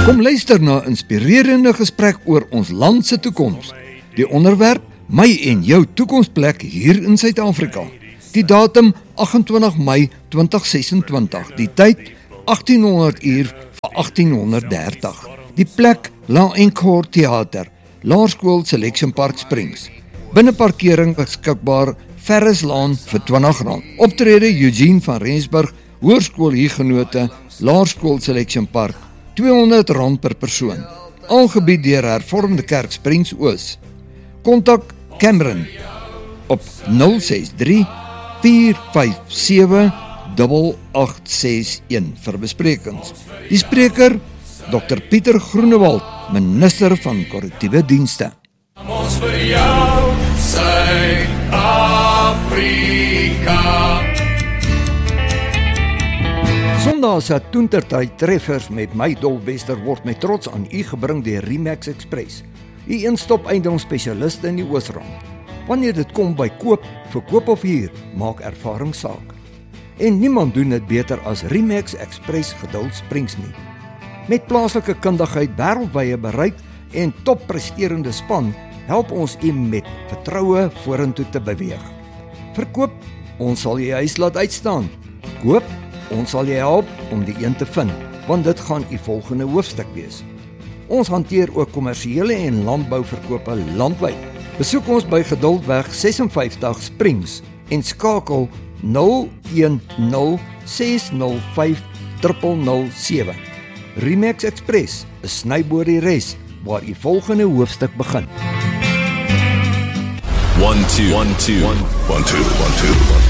Kom luister na 'n inspirerende gesprek oor ons land se toekoms. Die onderwerp: my en jou toekomsplek hier in Suid-Afrika. Die datum: 28 Mei 2026. Die tyd: 1800 uur vir 1830. Die plek: La Encore Theater, Laerskool Selection Park Springs. Binneparkering beskikbaar, Ferrislaan vir R20. Optrede: Eugene van Rensburg, Hoërskool Huguenote, Laerskool Selection Park, R200 per persoon. Aangebied deur Hervormde Kerk Springs Oos. Kontak Cameron op 063 457 8861 vir besprekings. Die spreker: Dr. Pieter Groenewald, minister van korrektiewe dienste. Ons vir jou, Suid-Afrika. Sondag se toentertyd treffers met my Dolwester word met trots aan u gebring deur Remax Express, u een-stop eiendomsspesialiste in die Oosrand. Wanneer dit kom by koop, verkoop of huur, maak ervaring saak. En niemand doen dit beter as Remax Express Geduld Springs nie. Met plaaslike kundigheid, wêreldwye bereik en toppresterende span, help ons u met vertroue vorentoe te beweeg. Verkoop, ons sal jy huis laat uitstaan. Koop, ons sal jy help om die een te vind, want dit gaan u volgende hoofstuk wees. Ons hanteer ook kommersiële en landbouverkope landwyd. Besoek ons by Geduldweg 56 Springs en skakel 010 605 0007. Remax Express, 'n snyboor die res, waar u volgende hoofstuk begin. 1 2 1 2 1 2 1 2